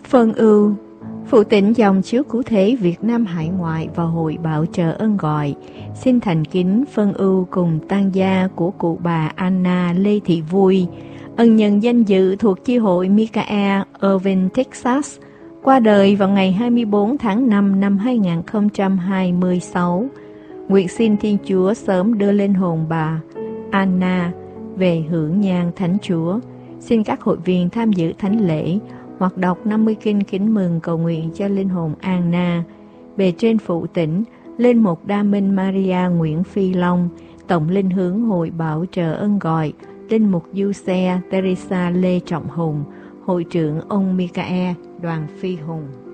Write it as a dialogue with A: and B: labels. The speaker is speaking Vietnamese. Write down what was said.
A: Phân ưu, phụ tỉnh dòng chiếu cứu thế Việt Nam hải ngoại và Hội Bảo trợ ơn gọi, xin thành kính phân ưu cùng tang gia của cụ bà Anna Lê Thị Vui, ân nhân danh dự thuộc chi hội Michael Irving, Texas, qua đời vào ngày 24 tháng 5 năm 2026. Nguyện xin Thiên Chúa sớm đưa linh hồn bà Anna về hưởng nhang Thánh Chúa. Xin các hội viên tham dự thánh lễ hoặc đọc 50 kinh kính mừng cầu nguyện cho linh hồn Anna. Bề trên phụ tỉnh, Linh mục Đa Minh Maria Nguyễn Phi Long, Tổng linh hướng Hội Bảo trợ ơn gọi, Linh mục Giuse Teresa Lê Trọng Hùng, Hội trưởng ông Michael Đoàn Phi Hùng.